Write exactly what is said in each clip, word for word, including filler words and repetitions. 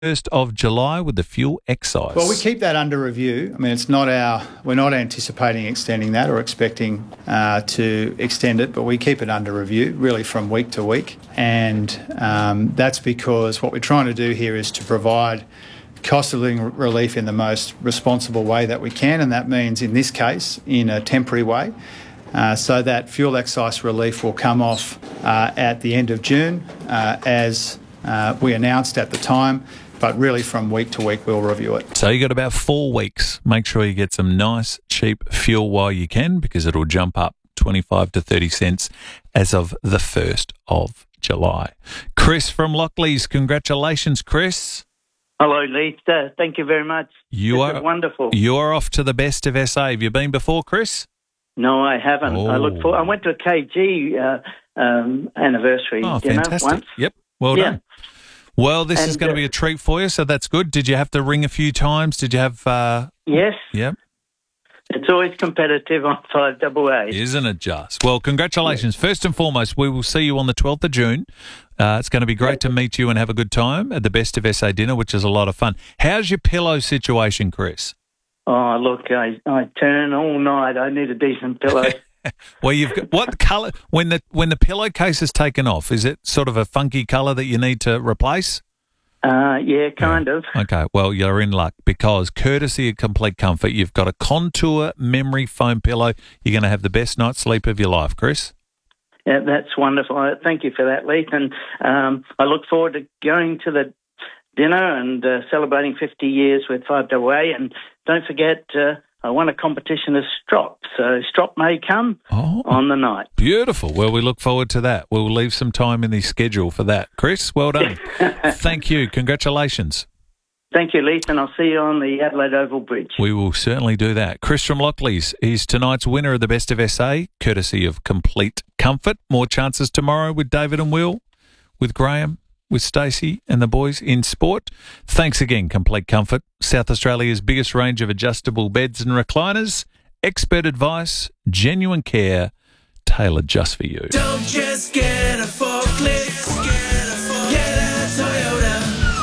first of July with the fuel excise. Well, we keep that under review. I mean, it's not our, we're not anticipating extending that or expecting uh, to extend it, but we keep it under review really from week to week. And um, that's because what we're trying to do here is to provide cost of living relief in the most responsible way that we can, and that means in this case in a temporary way. Uh, so that fuel excise relief will come off uh, at the end of June uh, as uh, we announced at the time, but really from week to week we'll review it. So you got about four weeks. Make sure you get some nice cheap fuel while you can, because it'll jump up twenty-five to thirty cents as of the first of July. Chris from Lockleys, congratulations, Chris. Hello, Lee. Uh, thank you very much. You this are is wonderful. You are off to the best of S A. Have you been before, Chris? No, I haven't. Oh. I look for. I went to a K G uh, um, anniversary Oh, dinner fantastic. once. Yep. Well Yeah. done. Well, this And, is going to uh, be a treat for you, so that's good. Did you have to ring a few times? Did you have... Uh, Yes. yep. It's always competitive on five double A. Isn't it just? Well, congratulations. First and foremost, we will see you on the twelfth of June. Uh, it's going to be great to meet you and have a good time at the Best of S A dinner, which is a lot of fun. How's your pillow situation, Chris? Oh, look, I, I turn all night. I need a decent pillow. Well, you've got what colour when the when the pillowcase is taken off? Is it sort of a funky colour that you need to replace? Uh, yeah, kind Yeah. of. Okay, well, you're in luck because courtesy of Complete Comfort, you've got a Contour memory foam pillow. You're going to have the best night's sleep of your life, Chris. Yeah, that's wonderful. Uh, Thank you for that, Leith. And um, I look forward to going to the dinner and uh, celebrating fifty years with five double A. And don't forget, uh, I won a competition of strop, so strop may come Oh. on the night. Beautiful. Well, we look forward to that. We'll leave some time in the schedule for that. Chris, well done. Thank you. Congratulations. Thank you, Leith, and I'll see you on the Adelaide Oval Bridge. We will certainly do that. Chris from Lockleys is tonight's winner of the Best of S A, courtesy of Complete Comfort. More chances tomorrow with David and Will, with Graham, with Stacey and the boys in sport. Thanks again, Complete Comfort, South Australia's biggest range of adjustable beds and recliners, expert advice, genuine care, tailored just for you. Don't just get a forklift, get a forklift. Get a Toyota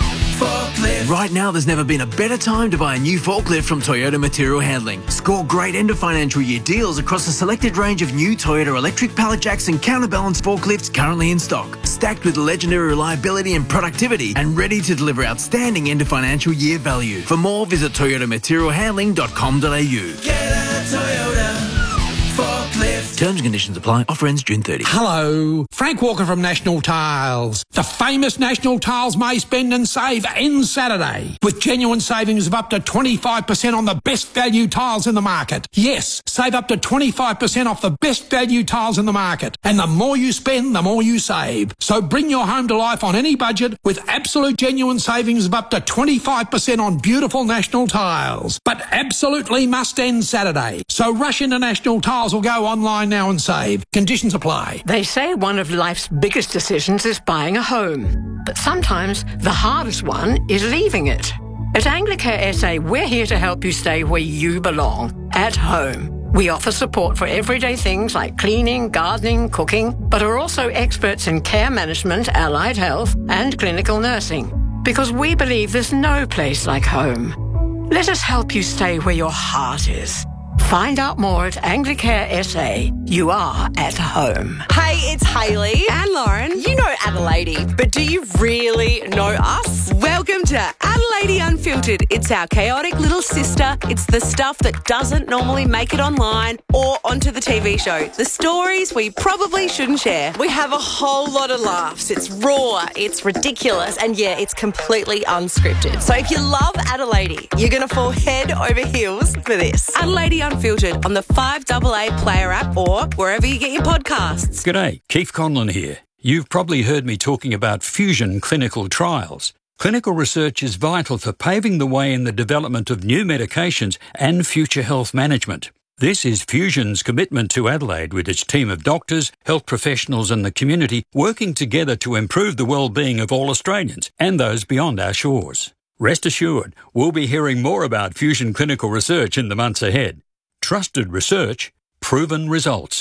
forklift. Right now, there's never been a better time to buy a new forklift from Toyota Material Handling. Score great end of financial year deals across a selected range of new Toyota electric pallet jacks and counterbalance forklifts currently in stock, stacked with legendary reliability and productivity and ready to deliver outstanding end of financial year value. For more, visit toyota material handling dot com dot a u. Get a Toyota forklift. Terms and conditions apply. Offer ends June thirtieth. Hello, Frank Walker from National Tiles. The famous National Tiles May Spend and Save ends Saturday with genuine savings of up to twenty-five percent on the best value tiles in the market. Yes, save up to twenty-five percent off the best value tiles in the market. And the more you spend, the more you save. So bring your home to life on any budget with absolute genuine savings of up to twenty-five percent on beautiful National Tiles. But absolutely must end Saturday. So rush into National Tiles or go online now and save. Conditions apply. They say one of life's biggest decisions is buying a home. But sometimes the hardest one is leaving it. At Anglicare S A, we're here to help you stay where you belong, at home. We offer support for everyday things like cleaning, gardening, cooking, but are also experts in care management, allied health, and clinical nursing. Because we believe there's no place like home. Let us help you stay where your heart is. Find out more at Anglicare S A. You are at home. Hey, it's Hayley and Lauren. You know Adelaide, but do you really know us? Welcome to Adelaide Unfiltered. It's our chaotic little sister. It's the stuff that doesn't normally make it online or onto the T V show. The stories we probably shouldn't share. We have a whole lot of laughs. It's raw, it's ridiculous, and yeah, it's completely unscripted. So if you love Adelaide, you're going to fall head over heels for this. Adelaide Unfiltered on the five double A Player app or wherever you get your podcasts. G'day, Keith Conlon here. You've probably heard me talking about fusion clinical trials. Clinical research is vital for paving the way in the development of new medications and future health management. This is Fusion's commitment to Adelaide with its team of doctors, health professionals and the community working together to improve the well-being of all Australians and those beyond our shores. Rest assured, we'll be hearing more about fusion clinical research in the months ahead. Trusted research, proven results.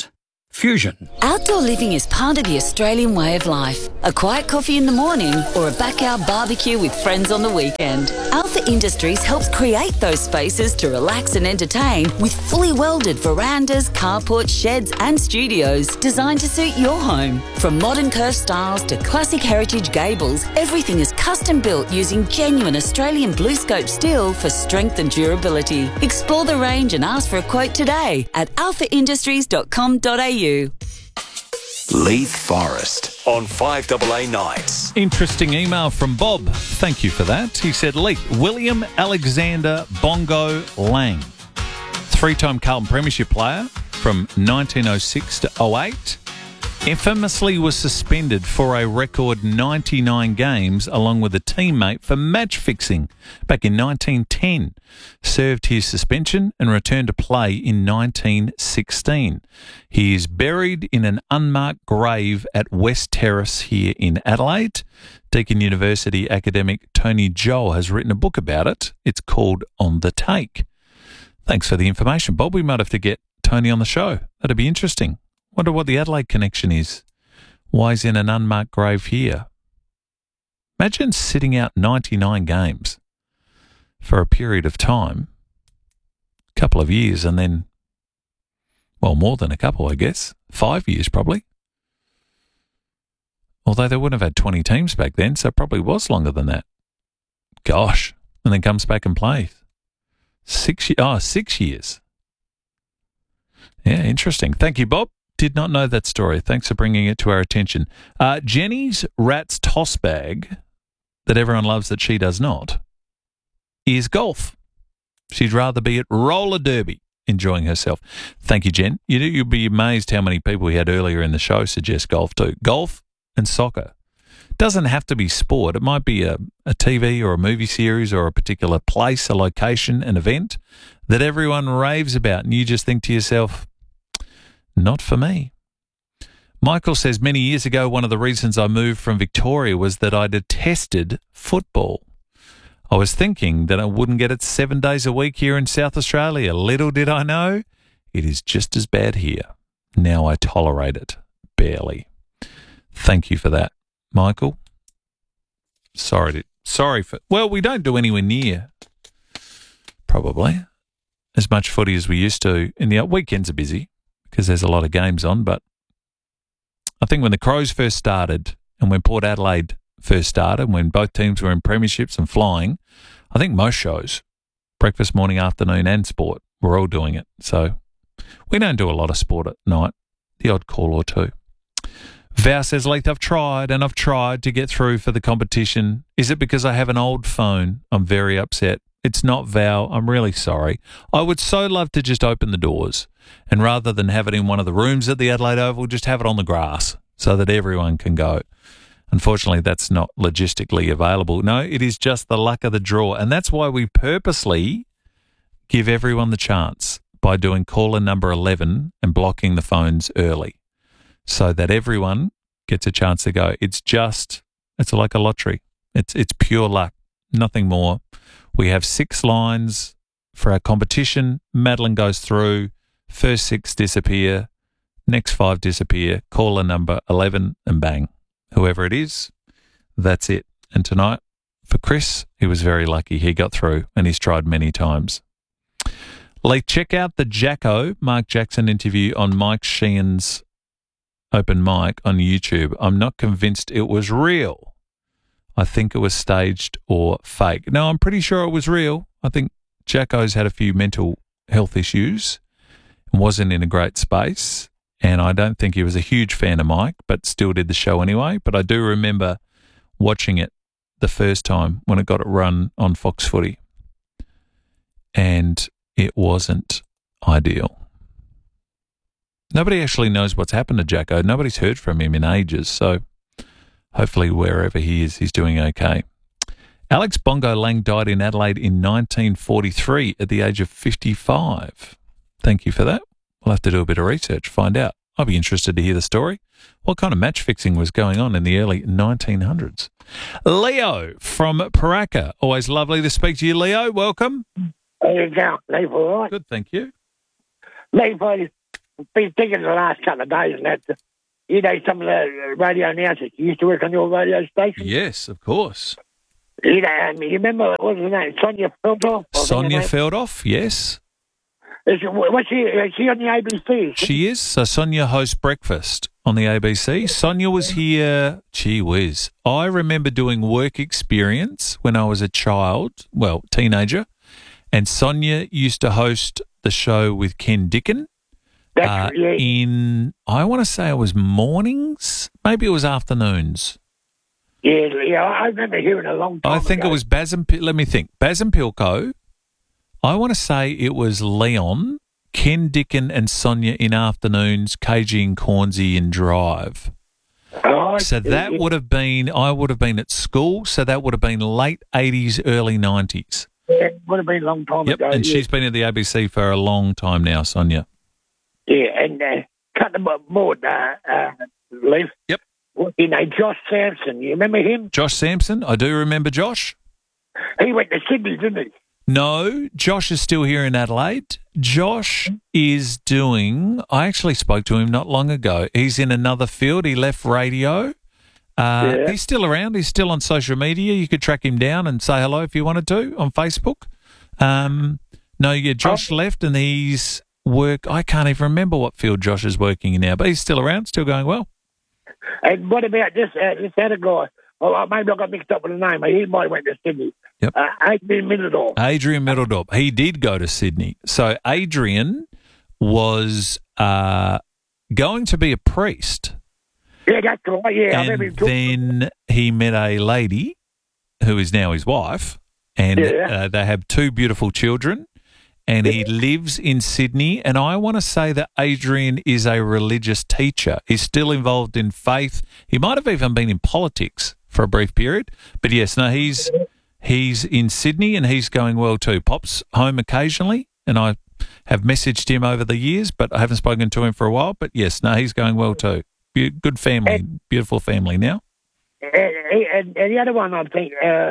Fusion. Outdoor living is part of the Australian way of life. A quiet coffee in the morning or a backyard barbecue with friends on the weekend. Alpha Industries helps create those spaces to relax and entertain with fully welded verandas, carports, sheds and studios designed to suit your home. From modern curved styles to classic heritage gables, everything is custom built using genuine Australian blue scope steel for strength and durability. Explore the range and ask for a quote today at alpha industries dot com dot a u. Leith Forest on five A A Nights. Interesting email from Bob. Thank you for that. He said, Leith, William Alexander Bongo Lang, three-time Carlton Premiership player from nineteen oh six to oh eight, infamously was suspended for a record ninety-nine games along with a teammate for match fixing back in nineteen ten. Served his suspension and returned to play in nineteen sixteen. He is buried in an unmarked grave at West Terrace here in Adelaide. Deakin University academic Tony Joel has written a book about it. It's called On the Take. Thanks for the information, Bob. We might have to get Tony on the show. That'd be interesting. Wonder what the Adelaide connection is. Why is in an unmarked grave here? Imagine sitting out ninety-nine games for a period of time, a couple of years, and then, well, more than a couple, I guess. Five years, probably. Although they wouldn't have had twenty teams back then, so it probably was longer than that. Gosh. And then comes back and plays. Six, oh, six years. Yeah, interesting. Thank you, Bob. Did not know that story. Thanks for bringing it to our attention. Uh, Jenny's rat's toss bag, that everyone loves that she does not, is golf. She'd rather be at roller derby, enjoying herself. Thank you, Jen. You, you'll be amazed how many people we had earlier in the show suggest golf too. Golf and soccer. Doesn't have to be sport. It might be a, a T V or a movie series or a particular place, a location, an event that everyone raves about, and you just think to yourself, not for me. Michael says, many years ago, one of the reasons I moved from Victoria was that I detested football. I was thinking that I wouldn't get it seven days a week here in South Australia. Little did I know, it is just as bad here. Now I tolerate it. Barely. Thank you for that, Michael. Sorry to, sorry for, well, we don't do anywhere near, probably, as much footy as we used to. In the weekends are busy, because there's a lot of games on, but I think when the Crows first started and when Port Adelaide first started, when both teams were in premierships and flying, I think most shows, breakfast, morning, afternoon and sport, we're all doing it. So we don't do a lot of sport at night, the odd call or two. Val says, Leith, I've tried and I've tried to get through for the competition. Is it because I have an old phone? I'm very upset. It's not, Val. I'm really sorry. I would so love to just open the doors and rather than have it in one of the rooms at the Adelaide Oval, just have it on the grass so that everyone can go. Unfortunately, that's not logistically available. No, it is just the luck of the draw. And that's why we purposely give everyone the chance by doing caller number eleven and blocking the phones early so that everyone gets a chance to go. It's just, it's like a lottery. It's, it's pure luck, nothing more. We have six lines for our competition. Madeline goes through. First six disappear. Next five disappear. Caller number eleven and bang. Whoever it is, that's it. And tonight, for Chris, he was very lucky. He got through and he's tried many times. Lee, check out the Jacko Mark Jackson interview on Mike Sheehan's open mic on YouTube. I'm not convinced it was real. I think it was staged or fake. No, I'm pretty sure it was real. I think Jacko's had a few mental health issues and wasn't in a great space. And I don't think he was a huge fan of Mike, but still did the show anyway. But I do remember watching it the first time when it got it run on Fox Footy. And it wasn't ideal. Nobody actually knows what's happened to Jacko. Nobody's heard from him in ages. So hopefully wherever he is, he's doing okay. Alex Bongo Lang died in Adelaide in nineteen forty-three at the age of fifty-five. Thank you for that. We'll have to do a bit of research, find out. I'll be interested to hear the story. What kind of match fixing was going on in the early nineteen hundreds? Leo from Paraka. Always lovely to speak to you, Leo. Welcome. How you going, Leith? All right? Good, thank you. Leith, I been thinking the last couple of days and that, you know, some of the radio announcers used to work on your radio station. Yes, of course. You know, um, you remember, what was her name, Sonia Feldoff? Sonia Feldoff, yes. Is she, what's she, is she on the A B C? She is. So Sonia hosts breakfast on the A B C. Sonia was here, gee whiz. I remember doing work experience when I was a child, well, teenager, and Sonia used to host the show with Ken Dicken. That's, uh, yeah. in, I want to say it was mornings, maybe it was afternoons. Yeah, yeah, I remember hearing a long time I think ago. it was Baz and, P- let me think, Baz and Pilko. I want to say it was Leon, Ken Dicken and Sonia in afternoons, K G and Cornsey in Drive. Oh, so that yeah. would have been, I would have been at school, so that would have been late eighties, early nineties. Yeah, it would have been a long time Yep, ago. and yeah. she's been at the A B C for a long time now, Sonia. Yeah, and uh, cut them more, uh, uh, Leaf. Yep. You know, Josh Sampson, you remember him? Josh Sampson, I do remember Josh. He went to Sydney, didn't he? No, Josh is still here in Adelaide. Josh is doing, I actually spoke to him not long ago. He's in another field. He left radio. Uh, Yeah. He's still around. He's still on social media. You could track him down and say hello if you wanted to on Facebook. Um, no, yeah, Josh left and he's work. I can't even remember what field Josh is working in now, but he's still around, still going well. And what about this uh, this other guy? Oh, maybe I got mixed up with the name. He might have went to Sydney. Yep. Uh, Adrian Middledorf. Adrian Middledorf. He did go to Sydney. So Adrian was uh, going to be a priest. Yeah, that's right. Yeah, I remember him And talking. then he met a lady who is now his wife, and Yeah. uh, they have two beautiful children. And he lives in Sydney. And I want to say that Adrian is a religious teacher. He's still involved in faith. He might have even been in politics for a brief period. But yes, no, he's he's in Sydney and he's going well too. Pops home occasionally, and I have messaged him over the years, but I haven't spoken to him for a while. But yes, no, he's going well too. Be- good family, beautiful family now. And, and, and the other one, I think, uh,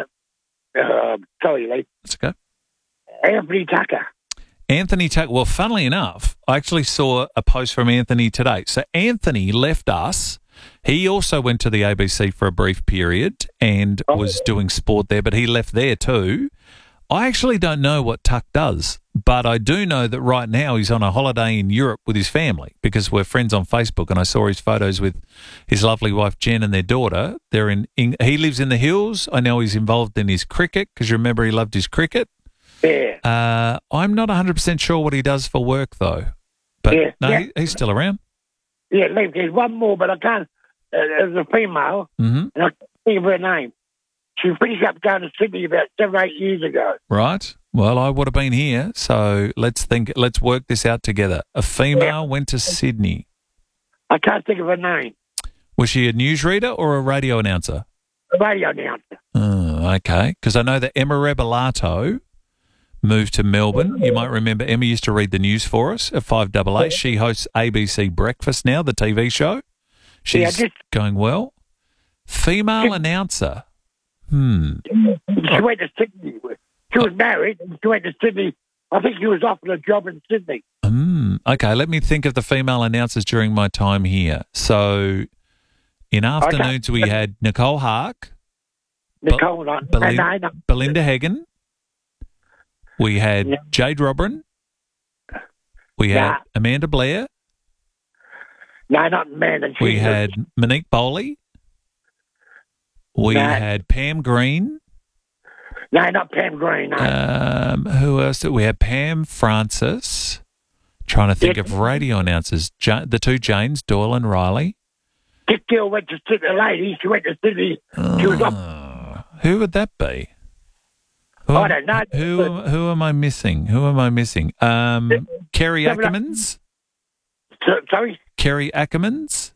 uh, sorry, Lee. Let's go. Anthony Tucker. Anthony Tucker. Well, funnily enough, I actually saw a post from Anthony today. So Anthony left us. He also went to the A B C for a brief period and was doing sport there, but he left there too. I actually don't know what Tuck does, but I do know that right now he's on a holiday in Europe with his family because we're friends on Facebook, and I saw his photos with his lovely wife Jen and their daughter. They're in. in he lives in the hills. I know he's involved in his cricket because you remember he loved his cricket. Yeah. Uh, I'm not one hundred percent sure what he does for work, though. But Yeah, no, yeah. He, he's still around. Yeah, Lee, there's one more, but I can't. Uh, there's a female, Mm-hmm. and I can't think of her name. She finished up going to Sydney about seven, eight years ago. Right. Well, I would have been here, so let's think. Let's work this out together. A female Yeah. went to Sydney. I can't think of her name. Was she a newsreader or a radio announcer? A radio announcer. Oh, okay. Because I know that Emma Rebelato moved to Melbourne. You might remember Emma used to read the news for us at five A A. She hosts A B C Breakfast now, the T V show. She's Yeah, just- going well. Female announcer. Hmm. She went to Sydney. She was married, and she went to Sydney. I think she was offered a job in Sydney. Hmm. Okay, let me think of the female announcers during my time here. So in afternoons we had Nicole Hark, Nicole, no, no, Belin- no, no. Belinda Hagen. We had Yeah. Jade Robrin. We had Nah. Amanda Blair. No, not Amanda. She We was- had Monique Bowley. We Nah. had Pam Green. No, not Pam Green. No. Um, who else? Did we had Pam Francis. Trying to think Yeah. of radio announcers. Ja- the two Janes, Doyle and Riley. This girl went to Sydney. The lady, she went to Sydney. She was off. Oh, who would that be? Who, I don't know. Who, who am I missing? Who am I missing? Um, Kerry Seven up- Ackermans? So- Sorry? Kerry Ackermans?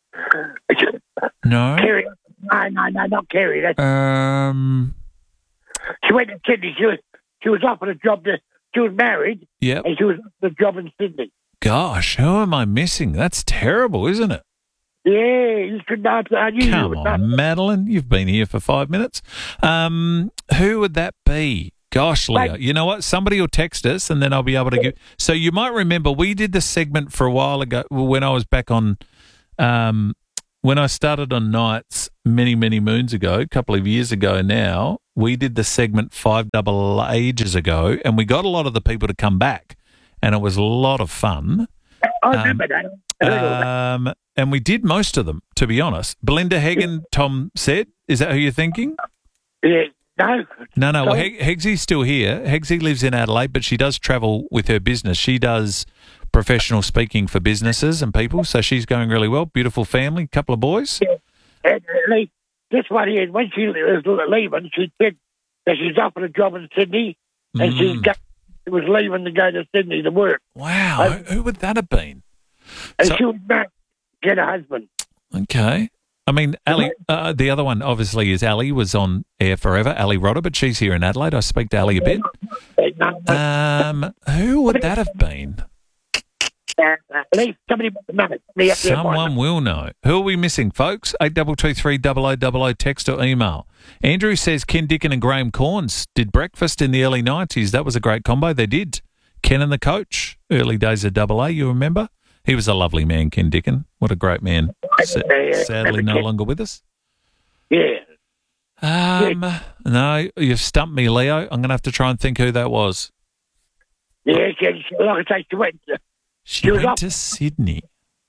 No. Kerry. No, no, no, not Kerry. That's, Um. she went to Sydney. She was, she was offered a job. To, she was married, Yep. and she was offered a job in Sydney. Gosh, who am I missing? That's terrible, isn't it? Yeah, you should know. I knew you Come would on, know. Madeline. You've been here for five minutes. Um, who would that be? Gosh, Leo, you know what? Somebody will text us and then I'll be able to give. So you might remember we did the segment for a while ago when I was back on, um, when I started on nights many, many moons ago, a couple of years ago now, we did the segment five double ages ago and we got a lot of the people to come back and it was a lot of fun. I remember um, that. Um, and we did most of them, to be honest. Belinda Hagen, Tom said, is that who you're thinking? Yeah. No. No, no. Well, Heg- Hegsy's still here. Hegsy lives in Adelaide, but she does travel with her business. She does professional speaking for businesses and people, so she's going really well. Beautiful family, couple of boys. Yeah. And, uh, this one here, when she was leaving, she said that she's offered a job in Sydney, and mm. she, got, she was leaving to go to Sydney to work. Wow. Uh, who would that have been? And so, she was married to get a husband. Okay. I mean, Ali, uh, the other one obviously is Ali, was on air forever, Ali Rodder, but she's here in Adelaide. I speak to Ali a bit. Um, who would that have been? Someone will know. Who are we missing, folks? eight two two three double oh double oh, text or email. Andrew says Ken Dickin and Graham Corns did breakfast in the early nineties. That was a great combo. They did. Ken and the coach, early days of Double A, you remember? He was a lovely man, Ken Dickin. What a great man. Sa- sadly no longer with us. Yeah. Um, no, you've stumped me, Leo. I'm going to have to try and think who that was. Yeah, she, like I say, she went, to, she she went was to Sydney.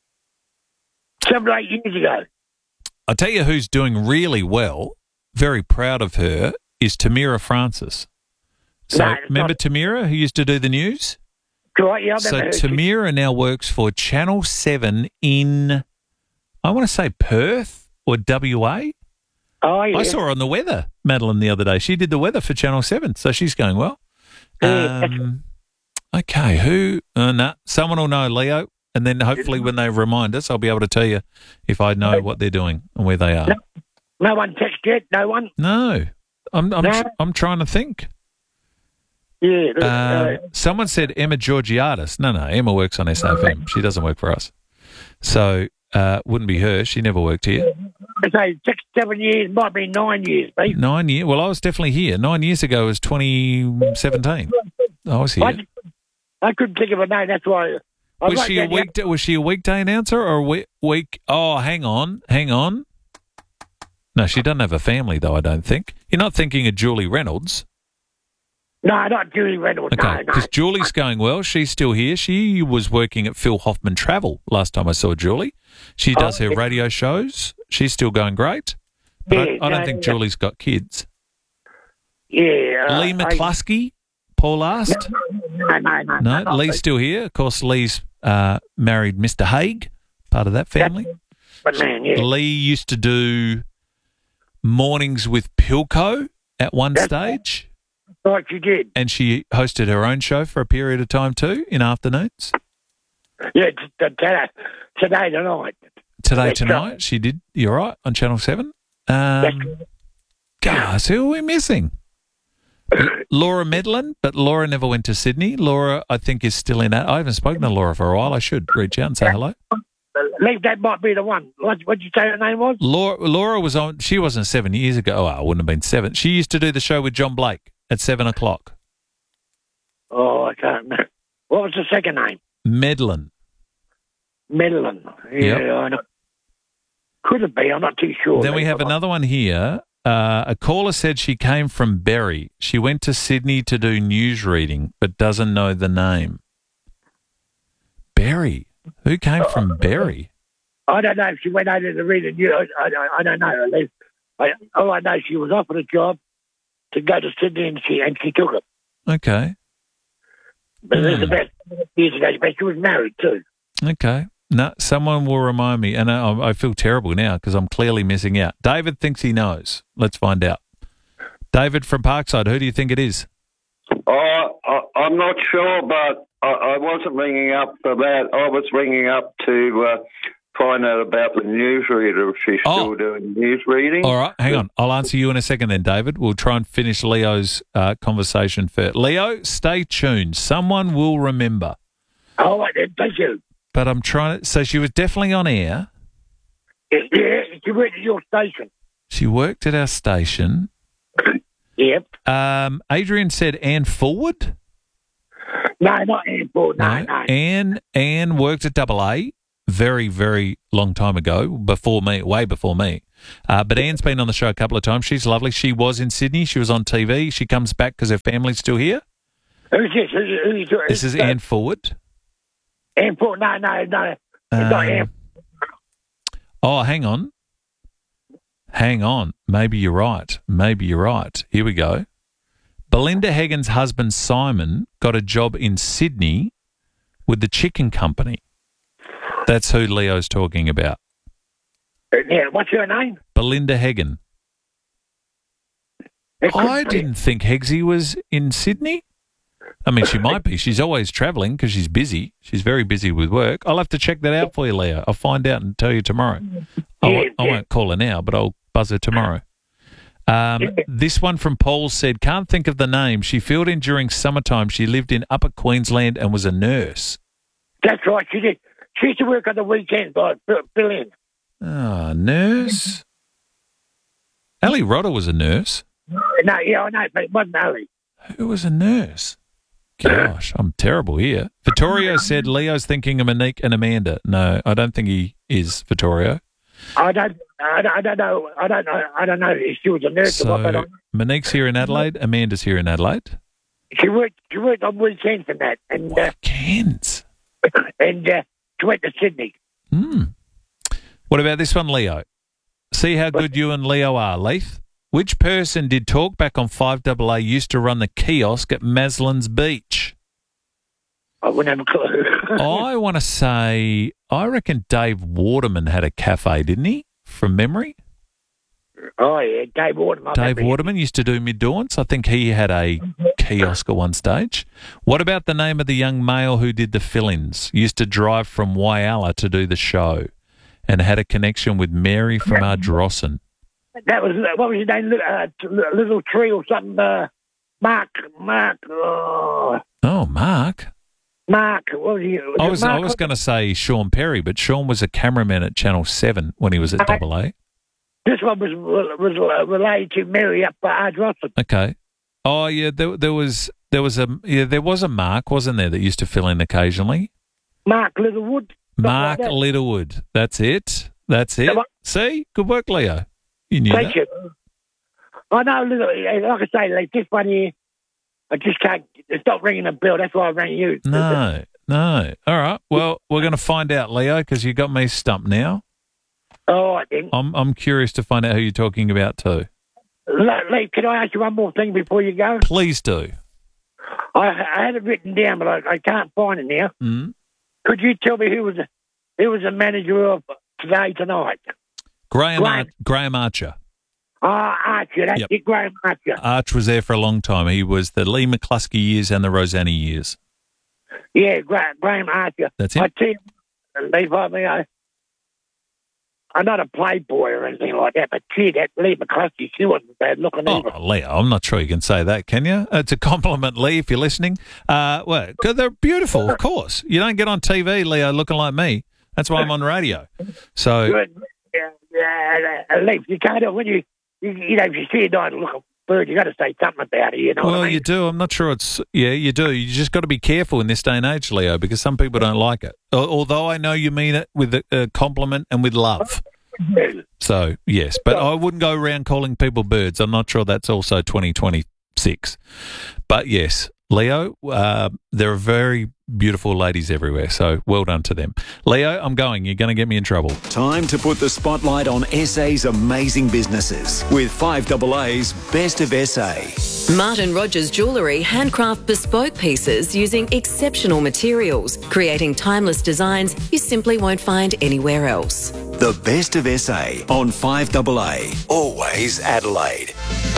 Seven or eight years ago. I'll tell you who's doing really well, very proud of her, is Tamira Francis. So no, remember not. Tamira, who used to do the news? Right, yeah, so Tamira now works for Channel seven in, I want to say Perth or W A. Oh, yeah. I saw her on the weather, Madeline, the other day. She did the weather for Channel seven, so she's going well. Yeah. Um, okay, who? Uh, nah, someone will know, Leo, and then hopefully when they remind us, I'll be able to tell you if I know what they're doing and where they are. No, no one texted yet? No one? No. I'm, I'm, no. I'm trying to think. Yeah. Uh, uh, someone said Emma Georgiadis. No, no, Emma works on S A F M. She doesn't work for us. So, uh, wouldn't be her. She never worked here. So six, seven years, might be nine years, mate. Nine years? Well, I was definitely here. Nine years ago was twenty seventeen. I was here. I, I couldn't think of a name, that's why. I was she a week? Was she a weekday announcer or a week, week? Oh, hang on, hang on. No, she doesn't have a family, though, I don't think. You're not thinking of Julie Reynolds. No, not Julie Reynolds. Okay, no, no. because Julie's going well. She's still here. She was working at Phil Hoffman Travel last time I saw Julie. She does oh, her yeah. radio shows. She's still going great. But yeah, I, I don't no, think no. Julie's got kids. Yeah. Uh, Lee McCluskey, Paul asked. No, no, no. No, no Lee's still here. Of course, Lee's uh, married Mister Haig, part of that family. But man, yeah. Lee used to do mornings with Pilco at one That's stage. Right, she did. And she hosted her own show for a period of time too, in afternoons. Yeah, t- t- today, today tonight. Today That's tonight, right. she did. You're right, on Channel seven. Um, gosh, who are we missing? Laura Medlin, but Laura never went to Sydney. Laura, I think, is still in that. I haven't spoken to Laura for a while. I should reach out and say hello. Leave that might be the one. What did you say her name was? Laura, Laura was on, she wasn't seven years ago. Oh, it wouldn't have been seven. She used to do the show with John Blake at seven o'clock. Oh, I can't remember. What was the second name? Medlin. Medlin. Yeah, yep. I know. Could it be? I'm not too sure. Then we have another one here. Uh, a caller said she came from Berry. She went to Sydney to do news reading, but doesn't know the name. Berry. Who came from Berry? I don't know if she went over to read the news. I, I, I don't know. I, all I know, she was offered a job to go to Sydney, and she and she took it. Okay. But mm. this is about years ago. But she was married too. Okay. No, someone will remind me, and I, I feel terrible now because I'm clearly missing out. David thinks he knows. Let's find out. David from Parkside, who do you think it is? Oh, I, I'm not sure, but I, I wasn't ringing up for that. I was ringing up to uh, find out about the newsreader, if she's oh. still doing news reading. All right, hang on. I'll answer you in a second then, David. We'll try and finish Leo's uh, conversation first. Leo, stay tuned. Someone will remember. All right, then. Thank you. But I'm trying to... So she was definitely on air. Yeah, she worked at your station. She worked at our station. Yeah, Yep. Um, Adrian said Anne Forward. No, not Anne Forward. No, no. no. Anne, Anne worked at Double A very, very long time ago, before me, way before me. Uh, but Anne's been on the show a couple of times. She's lovely. She was in Sydney. She was on T V. She comes back because her family's still here. Who's this? Who's, who's, who's, this is uh, Anne Forward. Anne Forward? No, no, no. Um, not Anne. Oh, hang on. Hang on. Maybe you're right. Maybe you're right. Here we go. Belinda Hagen's husband, Simon, got a job in Sydney with the chicken company. That's who Leo's talking about. Yeah, what's her name? Belinda Hagen. I didn't think Hegsy was in Sydney. I mean, she might be. She's always travelling because she's busy. She's very busy with work. I'll have to check that out for you, Leo. I'll find out and tell you tomorrow. I won't, I won't call her now, but I'll buzz her tomorrow. Um, this one from Paul said, can't think of the name. She filled in during summertime. She lived in Upper Queensland and was a nurse. That's right. She did. She used to work on the weekends, like fill in. Oh, nurse? Ali Rodder was a nurse. No, yeah, I know, but it wasn't Ali. Who was a nurse? Gosh, I'm terrible here. Vittorio said Leo's thinking of Monique and Amanda. No, I don't think he is, Vittorio. I don't, I don't, I don't know. I don't know. I don't know if she was a nurse so, or what. But I, Monique's here in Adelaide. Amanda's here in Adelaide. She worked. She worked on weekends and that. And weekends. Uh, and uh, she went to Sydney. Hmm. What about this one, Leo? See how good you and Leo are, Leith. Which person did Talkback on five A A used to run the kiosk at Maslin's Beach? I wouldn't have a clue. I want to say, I reckon Dave Waterman had a cafe, didn't he? From memory? Oh, yeah, Dave Waterman. Dave Waterman used to do mid-dawns. I think he had a kiosk at one stage. What about the name of the young male who did the fill-ins? Used to drive from Whyalla to do the show and had a connection with Mary from Ardrossan. That was, what was his name? Uh, Little Tree or something? Uh, Mark, Mark. Oh, oh Mark. Mark, what was he? Was I was, Mark? I was going to say Sean Perry, but Sean was a cameraman at Channel seven when he was at Double A. This one was was related to Mary up by Ardrossan. Okay. Oh yeah, there, there was there was a yeah there was a Mark, wasn't there, that used to fill in occasionally? Mark Littlewood. Mark like Littlewood. That's it. That's it. See, good work, Leo. You knew Thank that. you. I know, like I say, like this one here, I just can't. It's not ringing a bell. That's why I rang you. No, no. All right. Well, we're going to find out, Leo, because you got me stumped now. All right, then. I'm I'm curious to find out who you're talking about too. Lee, can I ask you one more thing before you go? Please do. I, I had it written down, but I, I can't find it now. Mm. Could you tell me who was who was the manager of Today Tonight? Graham Graham, Ar- Graham Archer. Ah, uh, Archer. That's yep. it, Graham Archer. Arch was there for a long time. He was the Lee McCluskey years and the Rosanna years. Yeah, Graham, Graham Archer. That's it. I tell you, Lee, I mean, I, I'm not a playboy or anything like that, but gee, that Lee McCluskey, she wasn't bad looking oh, either. Leo, I'm not sure you can say that, can you? It's a compliment, Lee, if you're listening. Uh, well, they're beautiful, of course. You don't get on T V, Leo, looking like me. That's why I'm on radio. So, Good. Yeah, yeah, uh, Lee, you can't, when you, you, you know, if you see a nice looking bird, you got to say something about it, you know well, what I mean? you do. I'm not sure it's, yeah, you do. You just got to be careful in this day and age, Leo, because some people don't like it. Although I know you mean it with a, a compliment and with love. So, yes, but I wouldn't go around calling people birds. I'm not sure that's also twenty twenty-six. But, yes, Leo, uh, there are very beautiful ladies everywhere, so well done to them. Leo, I'm going. You're going to get me in trouble. Time to put the spotlight on S A's amazing businesses with five A A's Best of S A. Martin Rogers Jewellery handcraft bespoke pieces using exceptional materials, creating timeless designs you simply won't find anywhere else. The Best of S A on five A A. Always Adelaide.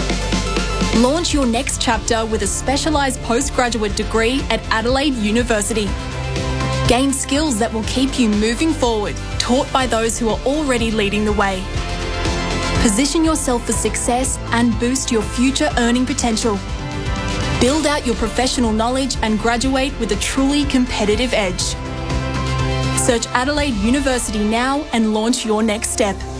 Launch your next chapter with a specialised postgraduate degree at Adelaide University. Gain skills that will keep you moving forward, taught by those who are already leading the way. Position yourself for success and boost your future earning potential. Build out your professional knowledge and graduate with a truly competitive edge. Search Adelaide University now and launch your next step.